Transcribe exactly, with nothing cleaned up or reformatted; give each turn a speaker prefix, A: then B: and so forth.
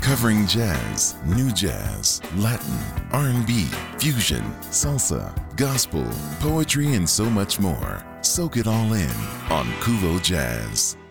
A: covering jazz, new jazz, Latin, R and B, fusion, salsa, gospel, poetry, and so much more. Soak it all in on Kuvo Jazz.